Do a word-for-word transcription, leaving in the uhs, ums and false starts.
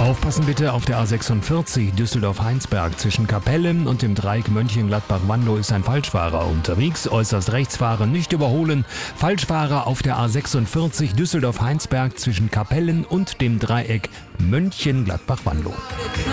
Aufpassen bitte auf der A sechsundvierzig Düsseldorf-Heinsberg. Zwischen Kapelle und dem Dreieck Mönchengladbach-Wanlo ist ein Falschfahrer unterwegs. Äußerst rechts fahren, nicht überholen. Falschfahrer auf der A sechsundvierzig Düsseldorf-Heinsberg zwischen Kapellen und dem Dreieck Mönchengladbach-Wanlo.